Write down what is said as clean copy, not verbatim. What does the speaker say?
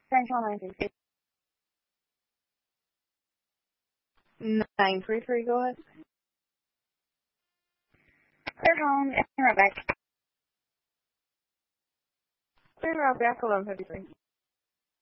Central 933. 933, go ahead. Clear home, right back. Clear out back 1153.